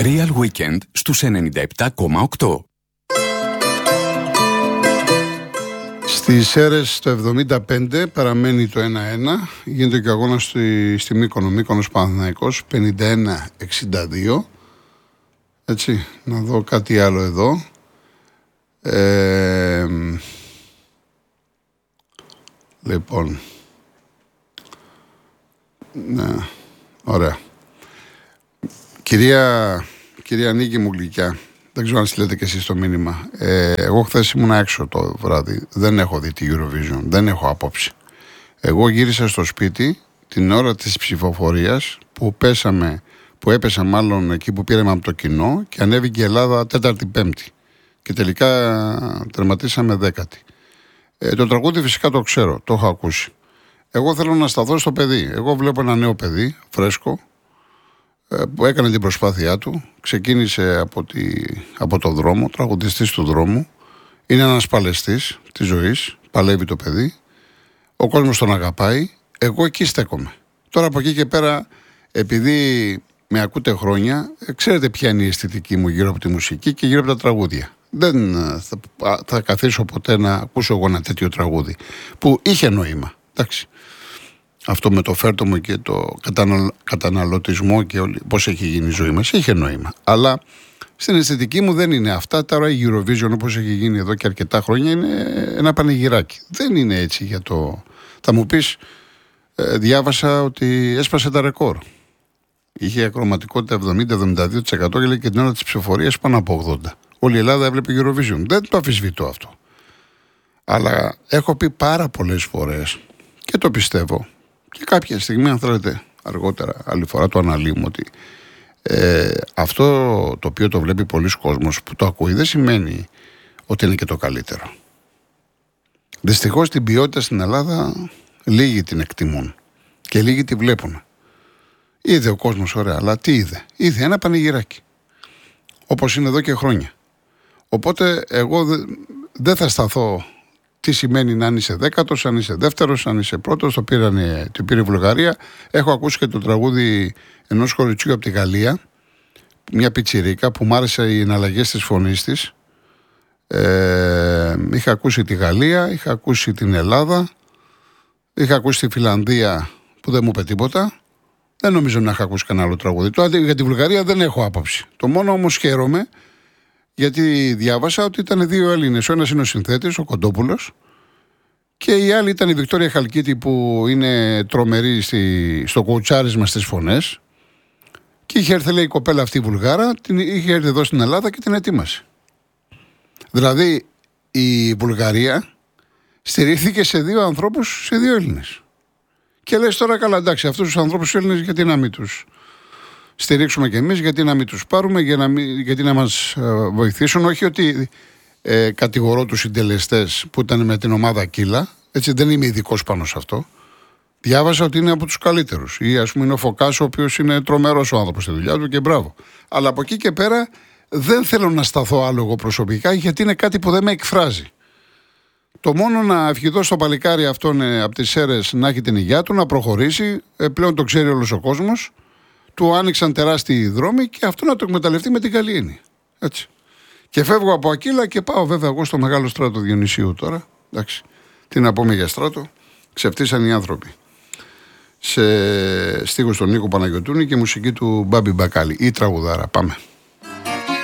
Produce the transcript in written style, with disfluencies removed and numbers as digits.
Real Weekend στους 97,8. Στις Σέρρες το 75 παραμένει το 1-1. Γίνεται και ο αγώνας στη Μύκονος Παναθηναϊκός 51-62. Έτσι, να δω κάτι άλλο εδώ. Λοιπόν, ναι, ωραία. Κυρία Νίκη μου γλυκιά, δεν ξέρω αν στείλετε και εσείς το μήνυμα. Εγώ χθες ήμουν έξω το βράδυ, δεν έχω δει τη Eurovision, δεν έχω άποψη. Εγώ γύρισα στο σπίτι την ώρα της ψηφοφορίας που έπεσα μάλλον εκεί που πήραμε από το κοινό και ανέβηκε η Ελλάδα 4η-5η. Και τελικά τερματίσαμε 10η. Το τραγούδι φυσικά το ξέρω, το έχω ακούσει. Εγώ θέλω να σταθώ στο παιδί. Εγώ βλέπω ένα νέο παιδί, φρέσκο, που έκανε την προσπάθειά του. Ξεκίνησε από το δρόμο, τραγουδιστής του δρόμου. Είναι ένας παλαιστής της ζωής, παλεύει το παιδί. Ο κόσμος τον αγαπάει. Εγώ εκεί στέκομαι. Τώρα από εκεί και πέρα, επειδή με ακούτε χρόνια, ξέρετε ποια είναι η αισθητική μου γύρω από τη μουσική και γύρω από τα τραγούδια. Δεν θα καθίσω ποτέ να ακούσω εγώ ένα τέτοιο τραγούδι που είχε νόημα. Εντάξει. Αυτό με το φέρτομο και το καταναλωτισμό και πώς έχει γίνει η ζωή μας είχε νόημα. Αλλά στην αισθητική μου δεν είναι αυτά. Τώρα η Eurovision όπως έχει γίνει εδώ και αρκετά χρόνια είναι ένα πανηγυράκι. Δεν είναι έτσι για το... Θα μου πεις, διάβασα ότι έσπασε τα ρεκόρ. Είχε ακροματικότητα 70-72% και την ώρα της ψηφοφορίας πάνω από 80%. Όλη η Ελλάδα έβλεπε Eurovision. Δεν το αμφισβητώ αυτό. Αλλά έχω πει πάρα πολλές φορές και το πιστεύω και κάποια στιγμή, αν θέλετε αργότερα, άλλη φορά το αναλύουμε, ότι αυτό το οποίο το βλέπει πολλοί κόσμος που το ακούει δεν σημαίνει ότι είναι και το καλύτερο. Δυστυχώς την ποιότητα στην Ελλάδα λίγοι την εκτιμούν και λίγοι τη βλέπουν. Είδε ο κόσμος ωραία, αλλά τι είδε? Είδε ένα πανηγυράκι. Όπως είναι εδώ και χρόνια. Οπότε εγώ δεν θα σταθώ τι σημαίνει να είσαι δέκατος, αν είσαι δεύτερος, αν είσαι πρώτος. Το πήρε η Βουλγαρία. Έχω ακούσει και το τραγούδι ενός κοριτσιού από τη Γαλλία, μια πιτσιρίκα που μ' άρεσε οι εναλλαγές της φωνής της. Είχα ακούσει τη Γαλλία, είχα ακούσει την Ελλάδα, είχα ακούσει τη Φιλανδία που δεν μου είπε τίποτα. Δεν νομίζω να είχα ακούσει κανένα άλλο τραγούδι. Τώρα για τη Βουλγαρία δεν έχω άποψη. Το μόνο όμως χαίρομαι, γιατί διάβασα ότι ήταν δύο Έλληνες. Ο ένας είναι ο συνθέτης, ο Κοντόπουλος, και η άλλη ήταν η Βικτόρια Χαλκίτη, που είναι τρομερή στο κοουτσάρισμα στις φωνές. Και είχε έρθει, λέει, η κοπέλα αυτή η Βουλγάρα, είχε έρθει εδώ στην Ελλάδα και την ετοίμασε. Δηλαδή η Βουλγαρία στηρίχθηκε σε δύο ανθρώπους, σε δύο Έλληνες. Και λες τώρα, καλά, εντάξει, αυτούς τους ανθρώπους Έλληνες γιατί να μην τους στηρίξουμε κι εμείς, γιατί να μην τους πάρουμε, γιατί να μας βοηθήσουν? Όχι ότι κατηγορώ τους συντελεστές που ήταν με την ομάδα Κύλα, έτσι, δεν είμαι ειδικός πάνω σε αυτό. Διάβασα ότι είναι από τους καλύτερους. Ή ας πούμε είναι ο Φωκάς, ο οποίος είναι τρομερός ο άνθρωπος στη δουλειά του και μπράβο. Αλλά από εκεί και πέρα δεν θέλω να σταθώ άλλο εγώ προσωπικά, γιατί είναι κάτι που δεν με εκφράζει. Το μόνο να ευχηθώ στο παλικάρι αυτόν από τις Σέρρες να έχει την υγεία του, να προχωρήσει. Πλέον το ξέρει όλος ο κόσμος. Του άνοιξαν τεράστιοι δρόμοι και αυτό να το εκμεταλλευτεί με την καλή έννοια. Έτσι. Και φεύγω από Ακύλα και πάω βέβαια εγώ στο μεγάλο στράτο Διονυσίου τώρα. Εντάξει. Τι να πούμε για στράτο? Ξεφτύσαν οι άνθρωποι. Σε στίχους του Νίκου Παναγιωτούνη και μουσική του Μπάμπη Μπακάλι. Ή τραγουδάρα. Πάμε.